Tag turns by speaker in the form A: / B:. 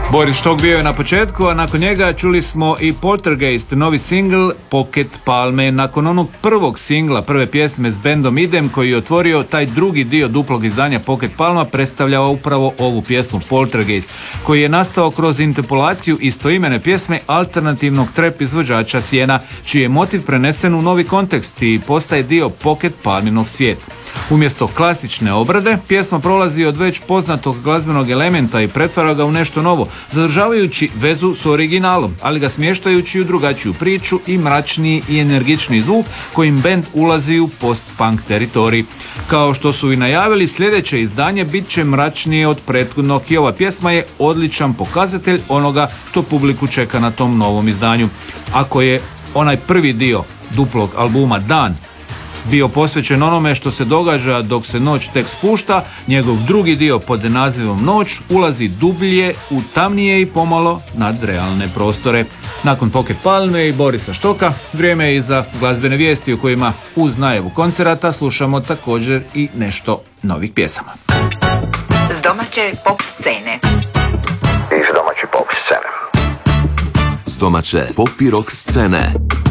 A: Boris Štok bio je na početku, a nakon njega čuli smo i Poltergeist, novi singl Pocket Palme. Nakon onog prvog singla, prve pjesme s bendom Idem, koji je otvorio taj drugi dio duplog izdanja Pocket Palma, predstavljao upravo ovu pjesmu Poltergeist, koji je nastao kroz interpolaciju istoimene pjesme alternativnog trap izvođača Sjena, čiji je motiv prenesen u novi kontekst i postaje dio Pocket Palminog svijeta. Umjesto klasične obrade, pjesma prolazi od već poznatog glazbenog elementa i pretvara ga u nešto novo, zadržavajući vezu s originalom, ali ga smještajući u drugačiju priču i mračniji i energičniji zvuk kojim bend ulazi u post-punk teritorij. Kao što su i najavili, sljedeće izdanje bit će mračnije od prethodnog i ova pjesma je odličan pokazatelj onoga što publiku čeka na tom novom izdanju. Ako je onaj prvi dio duplog albuma Dan bio posvećen onome što se događa dok se noć tek spušta, njegov drugi dio pod nazivom Noć ulazi dublje u tamnije i pomalo nadrealne prostore. Nakon Pocket Palme i Borisa Štoka, vrijeme je i za glazbene vijesti u kojima uz najavu koncerata slušamo također i nešto novih pjesama.
B: S domaće pop scene.
C: Iz domaće pop scene.
D: S domaće pop i rock scene.